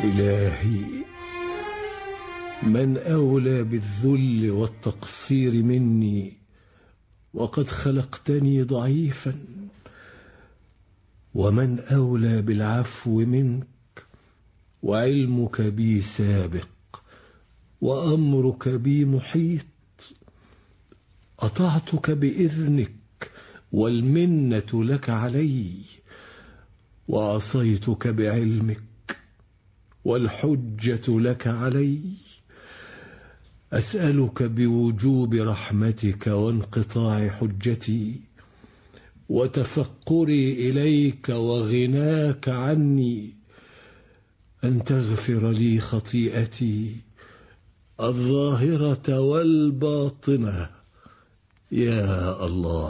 إلهي، من أولى بالذل والتقصير مني وقد خلقتني ضعيفا؟ ومن أولى بالعفو منك وعلمك بي سابق وأمرك بي محيط؟ أطعتك بإذنك والمنة لك علي، وعصيتك بعلمك والحجة لك علي. أسألك بوجوب رحمتك وانقطاع حجتي وتفقري إليك وغناك عني أن تغفر لي خطيئتي الظاهرة والباطنة يا الله.